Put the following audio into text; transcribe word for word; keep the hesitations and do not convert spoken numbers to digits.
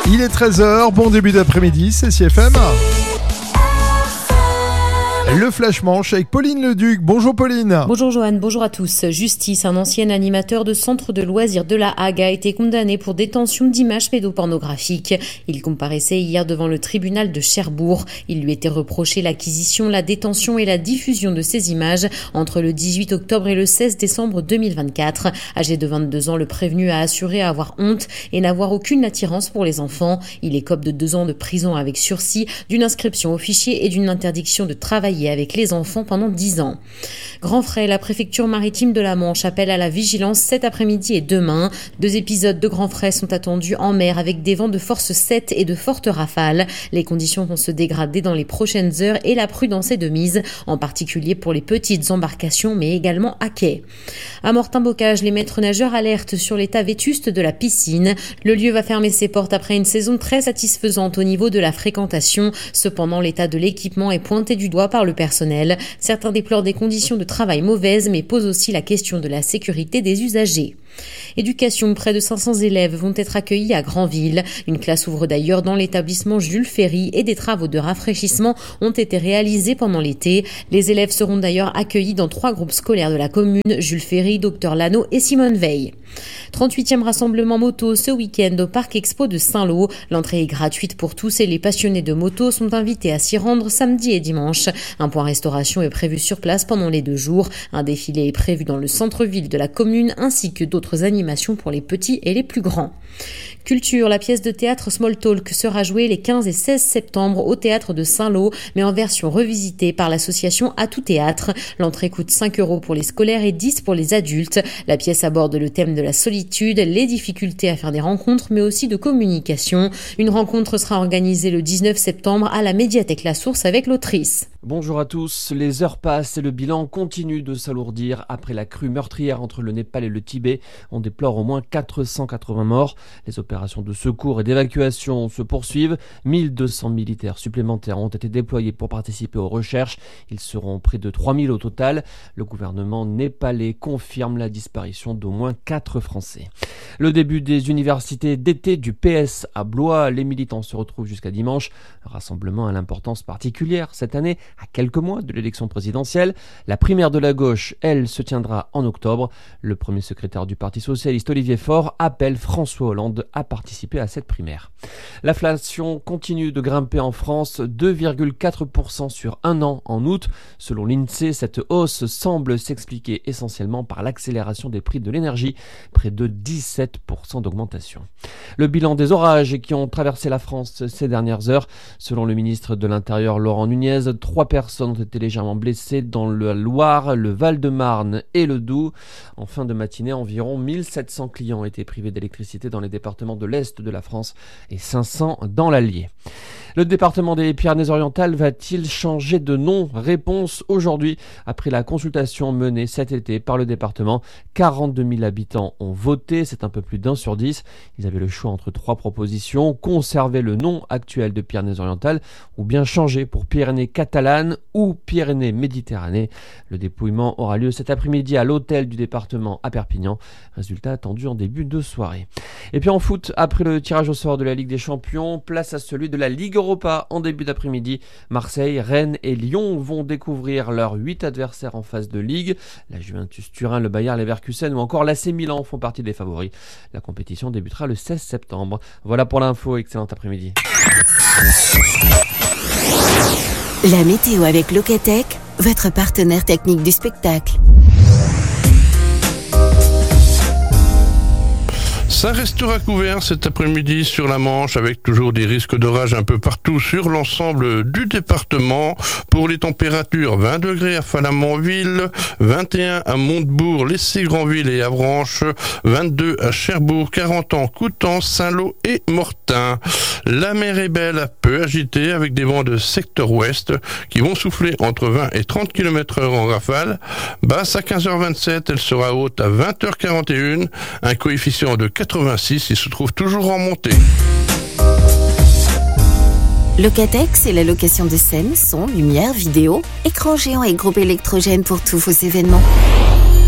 Il est treize heures, bon début d'après-midi, c'est C F M. Le Flash Manche avec Pauline Leduc. Bonjour Pauline. Bonjour Johan, bonjour à tous. Justice, un ancien animateur de centre de loisirs de La Hague a été condamné pour détention d'images pédopornographiques. Il comparaissait hier devant le tribunal de Cherbourg. Il lui était reproché l'acquisition, la détention et la diffusion de ces images entre le dix-huit octobre et le seize décembre deux mille vingt-quatre. Âgé de vingt-deux ans, le prévenu a assuré avoir honte et n'avoir aucune attirance pour les enfants. Il écope de deux ans de prison avec sursis, d'une inscription au fichier et d'une interdiction de travailler avec les enfants pendant dix ans. Grand Frais, la préfecture maritime de la Manche appelle à la vigilance cet après-midi et demain. Deux épisodes de Grand Frais sont attendus en mer avec des vents de force sept et de fortes rafales. Les conditions vont se dégrader dans les prochaines heures et la prudence est de mise, en particulier pour les petites embarcations mais également à quai. À Mortain-Bocage, les maîtres nageurs alertent sur l'état vétuste de la piscine. Le lieu va fermer ses portes après une saison très satisfaisante au niveau de la fréquentation. Cependant, l'état de l'équipement est pointé du doigt par le personnel. Certains déplorent des conditions de travail mauvaises, mais posent aussi la question de la sécurité des usagers. Éducation, près de cinq cents élèves vont être accueillis à Granville. Une classe ouvre d'ailleurs dans l'établissement Jules Ferry et des travaux de rafraîchissement ont été réalisés pendant l'été. Les élèves seront d'ailleurs accueillis dans trois groupes scolaires de la commune, Jules Ferry, Docteur Lano et Simone Veil. trente-huitième rassemblement moto ce week-end au Parc Expo de Saint-Lô. L'entrée est gratuite pour tous et les passionnés de moto sont invités à s'y rendre samedi et dimanche. Un point restauration est prévu sur place pendant les deux jours. Un défilé est prévu dans le centre-ville de la commune ainsi que d'autres animations pour les petits et les plus grands. Culture, la pièce de théâtre Small Talk sera jouée les quinze et seize septembre au théâtre de Saint-Lô, mais en version revisitée par l'association À Tout Théâtre. L'entrée coûte cinq euros pour les scolaires et dix pour les adultes. La pièce aborde le thème de la solitude, les difficultés à faire des rencontres, mais aussi de communication. Une rencontre sera organisée le dix-neuf septembre à la médiathèque La Source avec l'autrice. Bonjour à tous, les heures passent et le bilan continue de s'alourdir. Après la crue meurtrière entre le Népal et le Tibet, on déplore au moins quatre cent quatre-vingts morts. Les opérations de secours et d'évacuation se poursuivent. mille deux cents militaires supplémentaires ont été déployés pour participer aux recherches. Ils seront près de trois mille au total. Le gouvernement népalais confirme la disparition d'au moins quatre Français. Le début des universités d'été du P S à Blois. Les militants se retrouvent jusqu'à dimanche. Un rassemblement à l'importance particulière cette année, à quelques mois de l'élection présidentielle. La primaire de la gauche, elle, se tiendra en octobre. Le premier secrétaire du Parti socialiste, Olivier Faure, appelle François Hollande à participer à cette primaire. L'inflation continue de grimper en France, deux virgule quatre pour cent sur un an en août. Selon l'INSEE, cette hausse semble s'expliquer essentiellement par l'accélération des prix de l'énergie, près de dix-sept pour cent d'augmentation. Le bilan des orages qui ont traversé la France ces dernières heures, selon le ministre de l'Intérieur Laurent Nunez, trois personnes ont été légèrement blessées dans le Loire, le Val-de-Marne et le Doubs. En fin de matinée, environ mille sept cents clients ont été privés d'électricité dans les départements de l'Est de la France et cinq cents dans l'Allier. Le département des Pyrénées-Orientales va-t-il changer de nom ? Réponse aujourd'hui, après la consultation menée cet été par le département. quarante-deux mille habitants ont voté, c'est un peu plus d'un sur dix. Ils avaient le choix entre trois propositions, conserver le nom actuel de Pyrénées-Orientales ou bien changer pour Pyrénées catalanes ou Pyrénées-Méditerranée. Le dépouillement aura lieu cet après-midi à l'hôtel du département à Perpignan. Résultat attendu en début de soirée. Et puis en foot, après le tirage au sort de la Ligue des Champions, place à celui de la Ligue Europa en début d'après-midi. Marseille, Rennes et Lyon vont découvrir leurs huit adversaires en phase de Ligue. La Juventus Turin, le Bayer Leverkusen ou encore l'A C Milan font partie des favoris. La compétition débutera le seize septembre. Voilà pour l'info, excellent après-midi. La météo avec Locatech, votre partenaire technique du spectacle. Ça restera couvert cet après-midi sur la Manche avec toujours des risques d'orage un peu partout sur l'ensemble du département. Pour les températures, vingt degrés à Falamonville, vingt et un à Montebourg, Lessé-Granville et Avranches, vingt-deux à Cherbourg, quarante ans, Coutances, Saint-Lô et Mortain. La mer est belle, peu agitée avec des vents de secteur ouest qui vont souffler entre vingt et trente kilomètres heure en rafale. Basse à quinze heures vingt-sept, elle sera haute à vingt heures quarante et un, un coefficient de quatre-vingt-six, il se trouve toujours en montée. Locatech, c'est la location de scènes, son, lumière, vidéo, écran géant et groupe électrogène pour tous vos événements.